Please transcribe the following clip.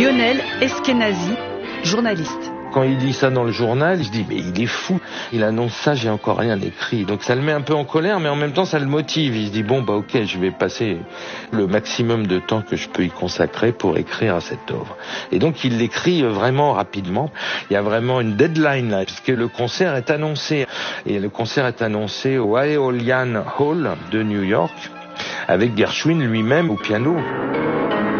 Lionel Eskenazi, journaliste. Quand il dit ça dans le journal, je dis mais il est fou. Il annonce ça, j'ai encore rien écrit. Donc ça le met un peu en colère, mais en même temps ça le motive. Il se dit bon ok, je vais passer le maximum de temps que je peux y consacrer pour écrire à cette œuvre. Et donc il l'écrit vraiment rapidement. Il y a vraiment une deadline là, puisque le concert est annoncé. Et le concert est annoncé au Aeolian Hall de New York, avec Gershwin lui-même au piano.